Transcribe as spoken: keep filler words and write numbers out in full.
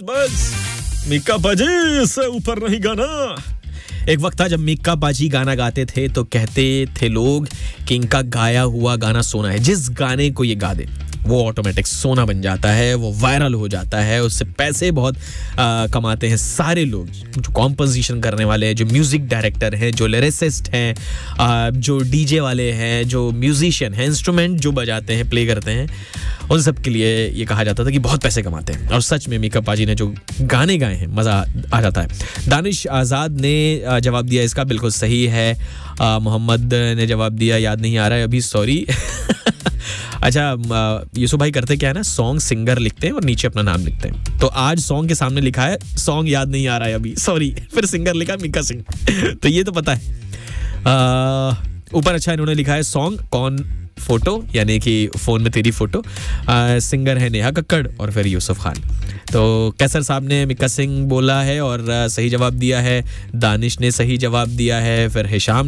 बस मिक्का पाजी से ऊपर नहीं गाना। एक वक्त था जब मिक्का पाजी गाना गाते थे तो कहते थे लोग कि इनका गाया हुआ गाना सोना है। जिस गाने को ये गा दे वो ऑटोमेटिक सोना बन जाता है, वो वायरल हो जाता है, उससे पैसे बहुत आ, कमाते हैं सारे लोग, जो कॉम्पोजिशन करने वाले हैं, जो म्यूजिक डायरेक्टर हैं, जो लिरिसिस्ट हैं, आ, जो डीजे वाले हैं, जो म्यूजिशियन हैं, इंस्ट्रूमेंट जो बजाते हैं, प्ले करते हैं, उन सब के लिए ये कहा जाता था कि बहुत पैसे कमाते हैं। और सच में मिक्का पाजी ने जो गाने गाए हैं मज़ा आ जाता है। दानिश आज़ाद ने जवाब दिया इसका, बिल्कुल सही है। मोहम्मद ने जवाब दिया याद नहीं आ रहा है अभी, सॉरी। अच्छा, यूसुफ भाई करते क्या है ना, सॉन्ग सिंगर लिखते हैं और नीचे अपना नाम लिखते हैं। तो आज सॉन्ग के सामने लिखा है सॉन्ग याद नहीं आ रहा है अभी, सॉरी, फिर सिंगर लिखा मिक्का सिंह। तो ये तो पता है। ऊपर अच्छा इन्होंने लिखा है सॉन्ग कौन फोटो, यानी कि फोन में तेरी फोटो। आ, सिंगर है नेहा कक्कड़ और फिर यूसुफ खान। तो कैसर साहब ने मिक्का सिंह बोला है और सही जवाब दिया है। दानिश ने सही जवाब दिया है। फिर हिशाम